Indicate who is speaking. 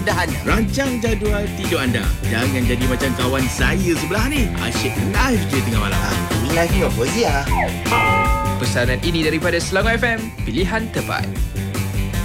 Speaker 1: Rancang jadual tidur anda. Jangan jadi macam kawan saya sebelah ni. Asyik live je tengah malam.
Speaker 2: Live ni apa Zia?
Speaker 3: Pesanan ini daripada Selangor FM, pilihan tepat.